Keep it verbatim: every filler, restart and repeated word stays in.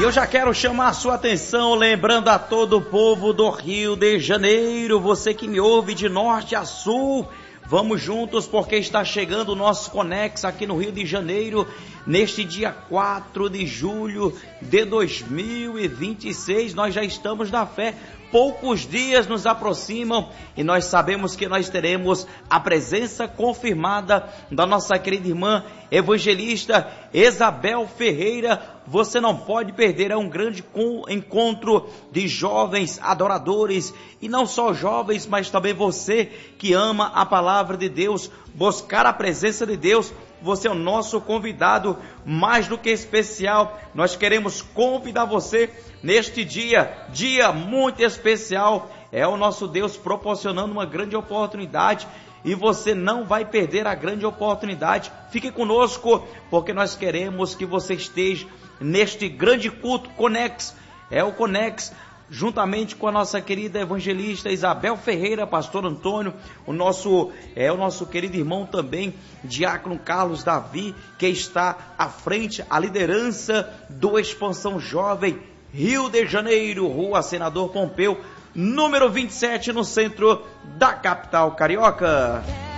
E eu já quero chamar a sua atenção, lembrando a todo o povo do Rio de Janeiro, você que me ouve de norte a sul, vamos juntos porque está chegando o nosso Conex aqui no Rio de Janeiro, neste dia quatro de julho de dois mil e vinte e seis, nós já estamos na fé. Poucos dias nos aproximam e nós sabemos que nós teremos a presença confirmada da nossa querida irmã evangelista Isabel Ferreira. Você não pode perder, é um grande encontro de jovens adoradores, e não só jovens, mas também você que ama a palavra de Deus, buscar a presença de Deus. Você é o nosso convidado mais do que especial. Nós queremos convidar você neste dia, dia muito especial. É o nosso Deus proporcionando uma grande oportunidade e você não vai perder a grande oportunidade. Fique conosco, porque nós queremos que você esteja neste grande culto Conex. É o Conex, juntamente com a nossa querida evangelista Isabel Ferreira, pastor Antônio, o nosso, é o nosso querido irmão também, diácono Carlos Davi, que está à frente, a liderança do Expansão Jovem, Rio de Janeiro, Rua Senador Pompeu, número vinte e sete, no centro da capital carioca.